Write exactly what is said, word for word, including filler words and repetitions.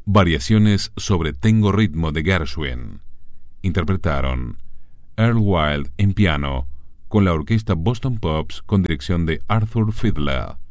Variaciones sobre Tengo ritmo de Gershwin. Interpretaron Earl Wild en piano, con la orquesta Boston Pops con dirección de Arthur Fiedler.